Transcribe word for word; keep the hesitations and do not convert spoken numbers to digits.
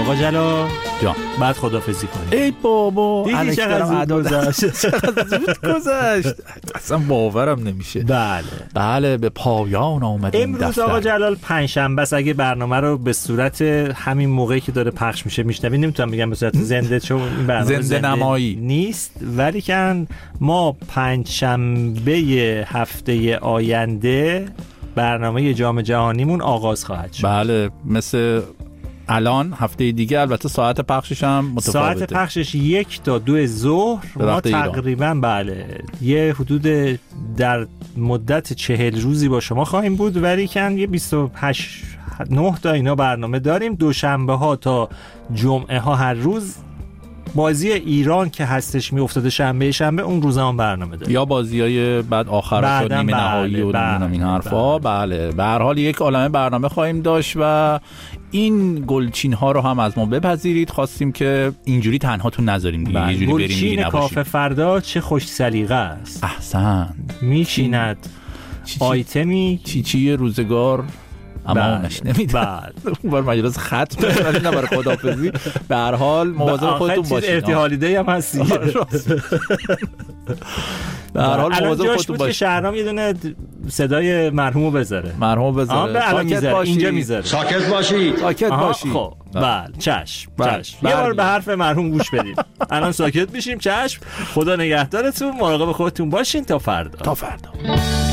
آقا جلال جان بعد خدافظی کنیم. ای بابا دیدی چقدر زود گذشت. چقدر زود گذشت اصلا باورم نمیشه. بله بله به پایان آمدیم. امروز آقا جلال پنجشنبه است. اگه برنامه رو به صورت همین موقعی که داره پخش میشه میشنوید، نمیتونم بگم به صورت زنده چون این برنامه زنده, زنده نمایی نیست، ولی کن ما پنجشنبه هفته آینده برنامه جام جهانیمون آغاز خواهد شد. بله مثل الان هفته دیگه، البته ساعت پخشش هم متفاوته. ساعت پخشش یک تا دو ظهر. ما تقریبا بله یه حدود در مدت چهل روزی با شما خواهیم بود، ولی کن یه بیست و هشت نه تا اینا برنامه داریم. دوشنبه ها تا جمعه ها هر روز. بازی ایران که هستش میافتاده شنبه شنبه اون روزا هم برنامه داره، یا بازیای بعد آخرش و نیمه نهایی و بله این حرفا. بله به هر حال یک عالمه برنامه خواهیم داشت و این گلچین ها رو هم از ما بپذیرید. خواستیم که اینجوری تنهاتون نذاریم دیگه، یه جوری بریم دیگه گلچین نباشیم. کافه فردا چه خوش سلیقه است. احسن. میشیند آیتمی چی چی روزگار امامش نمیده. بله بار مجلس ختم ولی نه برای خداحافظی. به هر حال مواظب خودتون باشید. ارتحالیده هم هستی. به هر حال مواظب خودتون باشید. شهرام یه دونه صدای مرحومو بذاره. مرحومو بذاره. ساکت باشید. اینجا میذاره. ساکت باشید. ساکت باشید. خب بله چشم. چشم. یه بار به حرف مرحوم گوش بدید. الان ساکت میشیم. چشم. خدا نگهدارتون. مراقب خودتون باشین تا فردا. تا فردا.